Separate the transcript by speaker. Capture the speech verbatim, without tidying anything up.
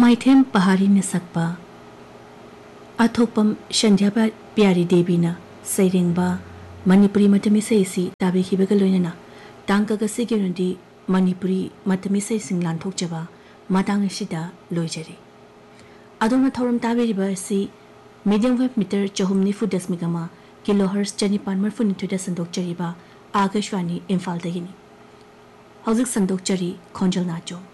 Speaker 1: नोमाइथेम पहाड़ी न सकपा अथोपम संध्या प्यारी देवी न सैरेंबा मणिपुरी मतमिसैसी ताबिखिबगा लोइनना तांकगसिगिरंदी मणिपुरी मतमिसैसिंग लांथोकजबा मातांग असिदा लोइजरी अदोम थौरम ताबिरिबा असि मीडियम वेव मीटर चहुम निफु दशमिक अमा किलो हर्ट्ज चनिपान मरफु निथुदा संदोकचरीबा आकाशवाणी इम्फाल दगिनी हौजिक संदोकचरी खोंजल नाचो।